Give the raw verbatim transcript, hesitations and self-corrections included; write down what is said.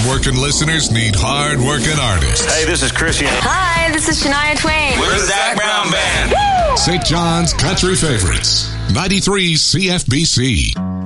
hard-working listeners need hard-working artists. Hey, this is Christian. Hi, this is Shania Twain. We're the Zach Brown Band. Woo! Saint John's Country Favorites, ninety-three C F B C.